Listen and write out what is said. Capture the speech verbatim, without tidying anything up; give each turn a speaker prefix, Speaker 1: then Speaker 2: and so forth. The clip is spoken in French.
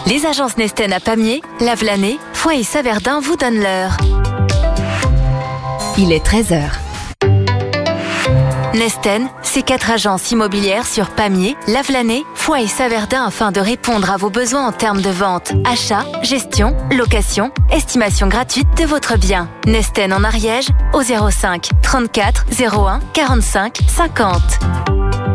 Speaker 1: Les agences Nesten à Pamiers, Lavelanet, Foix et Saverdun vous donnent l'heure. Il est treize heures. Nesten, c'est quatre agences immobilières sur Pamiers, Lavelanet, Foix et Saverdun afin de répondre à vos besoins en termes de vente, achat, gestion, location, estimation gratuite de votre bien. Nesten en Ariège au zéro cinq trente-quatre zéro un quarante-cinq cinquante.